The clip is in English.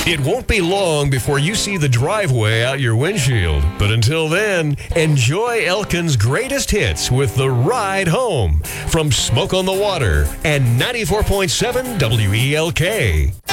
It won't be long before you see the driveway out your windshield. But until then, enjoy Elkin's greatest hits with The Ride Home from Smoke on the Water and 94.7 WELK.